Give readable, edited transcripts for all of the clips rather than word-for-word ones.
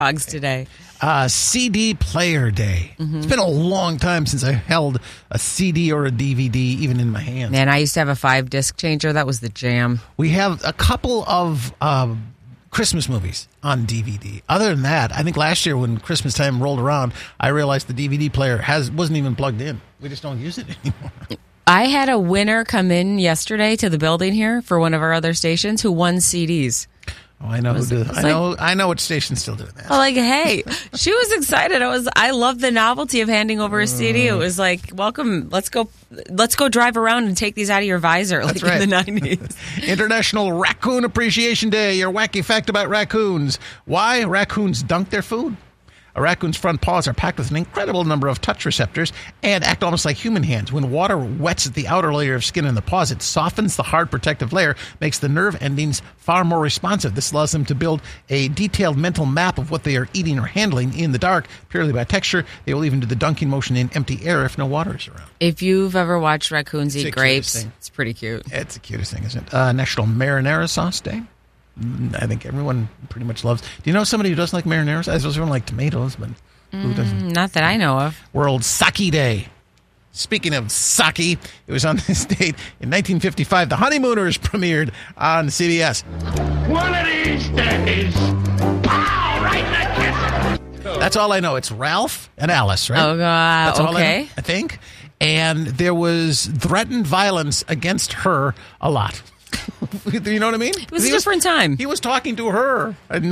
dogs today. CD player day. It's been a long time since I held a CD or a DVD even in my hands. Man, I used to have a 5-disc changer. That was the jam. We have a couple of Christmas movies on DVD. Other than that, I think last year when Christmas time rolled around, I realized the DVD player wasn't even plugged in. We just don't use it anymore. I had a winner come in yesterday to the building here for one of our other stations who won CDs. Oh, I know who did. I know which station's still doing that. Like, hey, she was excited. I love the novelty of handing over a CD. It was like, welcome. Let's go drive around and take these out of your visor. That's like right. In the 90s. International Raccoon Appreciation Day. Your wacky fact about raccoons. Why raccoons dunk their food? A raccoon's front paws are packed with an incredible number of touch receptors and act almost like human hands. When water wets the outer layer of skin in the paws, it softens the hard protective layer, makes the nerve endings far more responsive. This allows them to build a detailed mental map of what they are eating or handling in the dark, purely by texture. They will even do the dunking motion in empty air if no water is around. If you've ever watched raccoons eat grapes, it's pretty cute. It's the cutest thing, isn't it? National Marinara Sauce Day. I think everyone pretty much loves. Do you know somebody who doesn't like marinara? I suppose everyone like tomatoes, but who doesn't? Not that I know of. World Sake Day. Speaking of sake, it was on this date in 1955. The Honeymooners premiered on CBS. One of these days, pow, right in the kiss. That's all I know. It's Ralph and Alice, right? Oh, That's all okay. I know, I think. And there was threatened violence against her a lot. You know what I mean? It was a different time. He was talking to her in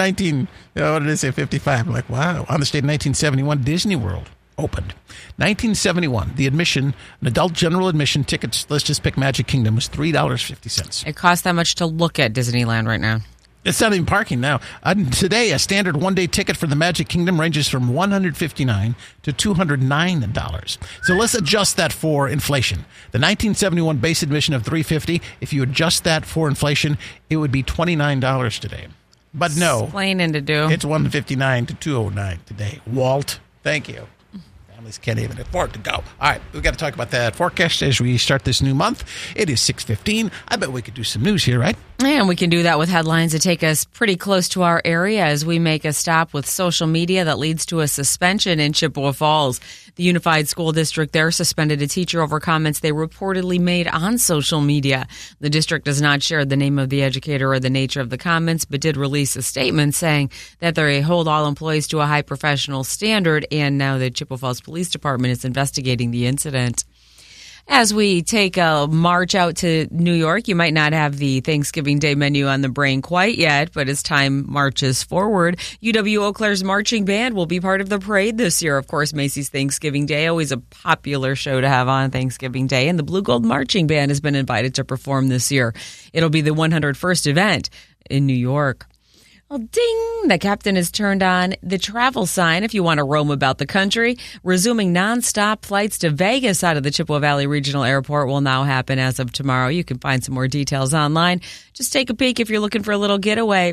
55. I'm like, wow. On this date in 1971, Disney World opened. 1971, the admission, an adult general admission tickets, let's just pick Magic Kingdom, was $3.50. It costs that much to look at Disneyland right now. It's not even parking now. Today, a standard one-day ticket for the Magic Kingdom ranges from $159 to $209. So let's adjust that for inflation. The 1971 base admission of $350, if you adjust that for inflation, it would be $29 today. But no, Explaining to do. it's $159 to $209 today. Walt, thank you. Families can't even afford to go. All right, we've got to talk about that forecast as we start this new month. It is 6:15. I bet we could do some news here, right? And we can do that with headlines that take us pretty close to our area as we make a stop with social media that leads to a suspension in Chippewa Falls. The Unified School District there suspended a teacher over comments they reportedly made on social media. The district does not share the name of the educator or the nature of the comments, but did release a statement saying that they hold all employees to a high professional standard, and now the Chippewa Falls Police Department is investigating the incident. As we take a march out to New York, you might not have the Thanksgiving Day menu on the brain quite yet, but as time marches forward, UW Eau Claire's marching band will be part of the parade this year. Of course, Macy's Thanksgiving Day, always a popular show to have on Thanksgiving Day, and the Blue Gold Marching Band has been invited to perform this year. It'll be the 101st event in New York. Well, ding! The captain has turned on the travel sign if you want to roam about the country. Resuming nonstop flights to Vegas out of the Chippewa Valley Regional Airport will now happen as of tomorrow. You can find some more details online. Just take a peek if you're looking for a little getaway,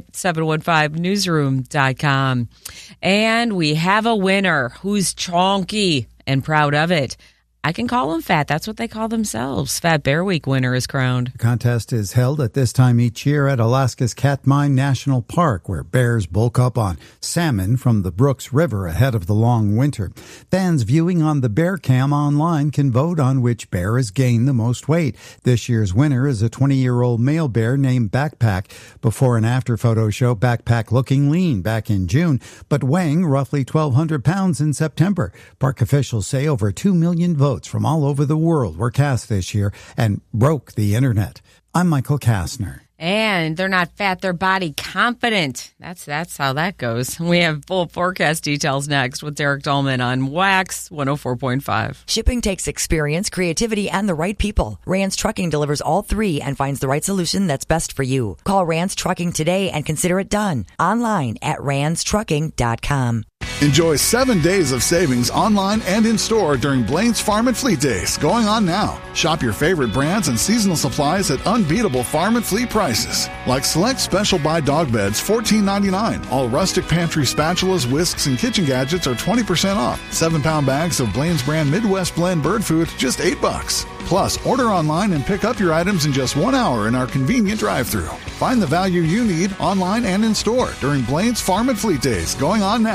715newsroom.com. And we have a winner who's chonky and proud of it. I can call them fat. That's what they call themselves. Fat Bear Week winner is crowned. The contest is held at this time each year at Alaska's Katmai National Park, where bears bulk up on salmon from the Brooks River ahead of the long winter. Fans viewing on the Bear Cam online can vote on which bear has gained the most weight. This year's winner is a 20-year-old male bear named Backpack. Before and after photos show Backpack looking lean back in June, but weighing roughly 1,200 pounds in September. Park officials say over 2 million votes from all over the world were cast this year and broke the internet. I'm Michael Kastner. And they're not fat, they're body confident. That's how that goes. We have full forecast details next with Derek Dolman on Wax 104.5. Shipping takes experience, creativity, and the right people. Rance Trucking delivers all three and finds the right solution that's best for you. Call Rance Trucking today and consider it done. Online at ranstrucking.com. Enjoy 7 days of savings online and in-store during Blaine's Farm and Fleet Days, going on now. Shop your favorite brands and seasonal supplies at unbeatable Farm and Fleet prices. Like select special buy dog beds, $14.99. All rustic pantry spatulas, whisks, and kitchen gadgets are 20% off. 7-pound bags of Blaine's brand Midwest Blend bird food, just $8. Plus, order online and pick up your items in just 1 hour in our convenient drive-thru. Find the value you need online and in-store during Blaine's Farm and Fleet Days, going on now.